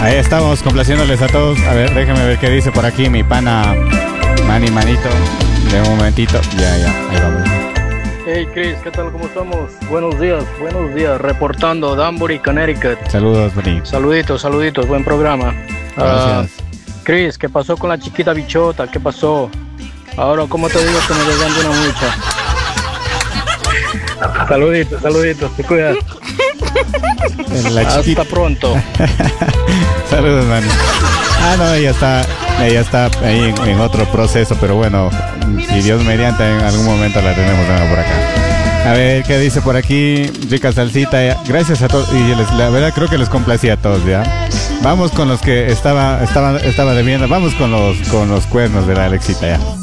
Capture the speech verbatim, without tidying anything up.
Ahí estamos complaciéndoles a todos. A ver, déjenme ver qué dice por aquí mi pana Manny Manito. De un momentito. Ya, ya, ahí vamos. Hey Chris, ¿qué tal? ¿Cómo estamos? Buenos días, buenos días. Reportando Danbury, Connecticut. Saludos, Manny. Saluditos, saluditos, buen programa. Gracias. Uh, Chris, ¿qué pasó con la chiquita bichota? ¿Qué pasó? Ahora, ¿cómo te digo que me llegan de una mucha? Saluditos, saluditos, te cuidas. La Hasta pronto. Saludos, Manny. Ah, no, ella está, ella está ahí en, en otro proceso, pero bueno, si Dios mediante, en algún momento la tenemos por acá. A ver, ¿qué dice por aquí? Rica salsita. Gracias a todos. Y les, la verdad creo que les complací a todos, ¿ya? Vamos con los que estaba, estaba, estaba debiendo. Vamos con los, con los cuernos de la Alexita, ya.